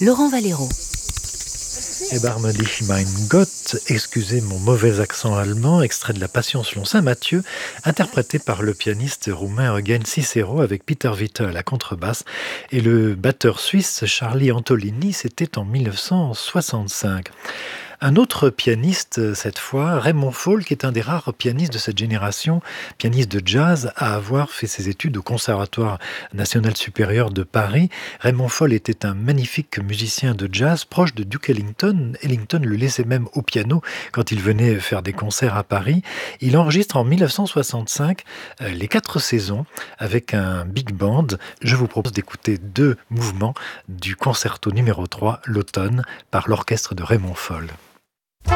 Laurent Valero. Erbarme dich mein Gott, excusez mon mauvais accent allemand, extrait de la Passion selon saint Matthieu, interprété par le pianiste roumain Eugen Cicero avec Peter Witte à la contrebasse et le batteur suisse Charlie Antolini, c'était en 1965. Un autre pianiste, cette fois, Raymond Faul, qui est un des rares pianistes de cette génération, pianiste de jazz, à avoir fait ses études au Conservatoire national supérieur de Paris. Raymond Faul était un magnifique musicien de jazz, proche de Duke Ellington. Ellington le laissait même au piano quand il venait faire des concerts à Paris. Il enregistre en 1965 les 4 saisons avec un big band. Je vous propose d'écouter 2 mouvements du concerto numéro 3, l'automne, par l'orchestre de Raymond Faul.